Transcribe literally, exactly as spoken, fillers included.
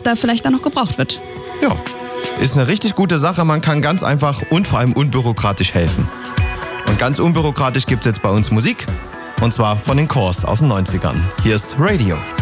da vielleicht dann noch gebraucht wird. Ja, ist eine richtig gute Sache. Man kann ganz einfach und vor allem unbürokratisch helfen. Und ganz unbürokratisch gibt's jetzt bei uns Musik. Und zwar von den Corrs aus den neunzigern. Hier ist Radio.